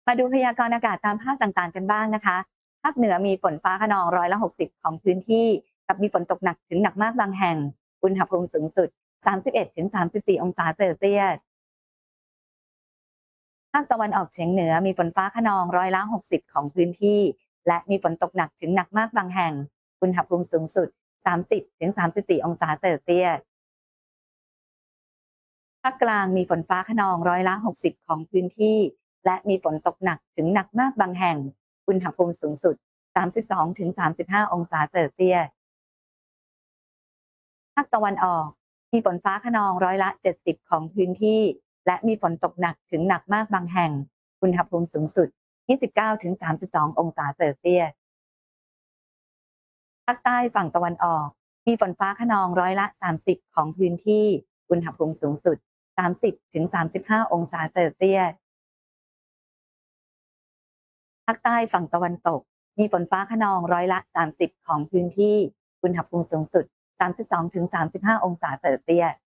มาดูพยากรณ์อากาศตามภาคต่างๆกันบ้างนะคะภาคเหนือมีฝนฟ้าคะนอง60%ของพื้นที่กับมีฝนตกหนักถึงหนักมากบางแห่งอุณหภูมิสูงสุด31-34องศาเซลเซียสภาคตะวันออกเฉียงเหนือมีฝนฟ้าคะนอง60%ของพื้นที่และมีฝนตกหนักถึงหนักมากบางแห่งอุณหภูมิสูงสุด30-34องศาเซลเซียสภาคกลางมีฝนฟ้าคะนอง60%ของพื้นที่และมีฝนตกหนักถึงหนักมากบางแห่งอุณหภูมิสูงสุด32-35องศาเซลเซียสภาคตะวันออกมีฝนฟ้าคะนอง70%ของพื้นที่และมีฝนตกหนักถึงหนักมากบางแห่งอุณหภูมิสูงสุด29-32องศาเซลเซียสภาคใต้ฝั่งตะวันออกมีฝนฟ้าคะนอง30%ของพื้นที่อุณหภูมิสูงสุด30-35องศาเซลเซียสภาคใต้ฝั่งตะวันตกมีฝนฟ้าคะนอง30%ของพื้นที่อุณหภูมิสูงสุด32-35องศาเซลเซียส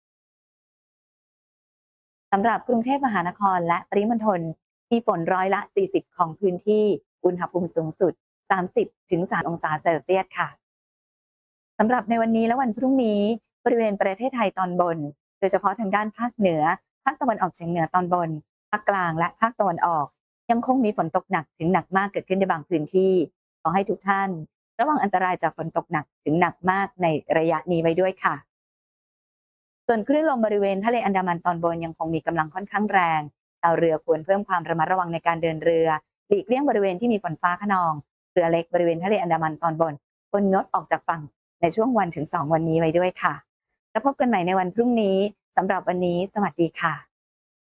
สำหรับกรุงเทพมหานครและปริมณฑลมีฝน40%ของพื้นที่อุณหภูมิสูงสุด30-3องศาเซลเซียสค่ะสำหรับในวันนี้และวันพรุ่งนี้บริเวณประเทศไทยตอนบนโดยเฉพาะทางด้านภาคเหนือภาคตะวันออกเฉียงเหนือตอนบนภาคกลางและภาคตะวันออกยังคงมีฝนตกหนักถึงหนักมากเกิดขึ้นในบางพื้นที่ขอให้ทุกท่านระวังอันตรายจากฝนตกหนักถึงหนักมากในระยะนี้ไว้ด้วยค่ะส่วนคลื่นลมบริเวณทะเลอันดามันตอนบนยังคงมีกำลังค่อนข้างแรงชาวเรือควรเพิ่มความระมัดระวังในการเดินเรือหลีกเลี่ยงบริเวณที่มีฝนฟ้าคะนองเรือเล็กบริเวณทะเลอันดามันตอนบนควรงดออกจากฝั่งในช่วง1-2วันนี้ไว้ด้วยค่ะแล้วพบกันใหม่ในวันพรุ่งนี้สำหรับวันนี้สวัสดีค่ะ